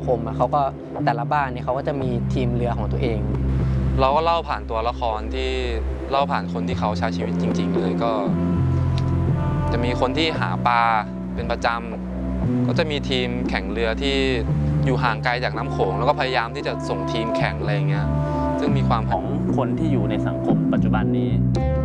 มเขาก็แต่ละบ้านเนี่ยเขาก็จะมีทีมเรือของตัวเองเราก็เล่าผ่านตัวละครที่เล่าผ่านคนที่เขาใช้ชีวิตจริงๆเลยก็จะมีคนที่หาปลาเป็นประจำก็จะมีทีมแข่งเรือที่อยู่ห่างไกลจากน้ำโขงแล้วก็พยายามที่จะส่งทีมแข่งอะไรอย่างเงี้ยซึ่งมีความของคนที่อยู่ในสังคมปัจจุบันนี้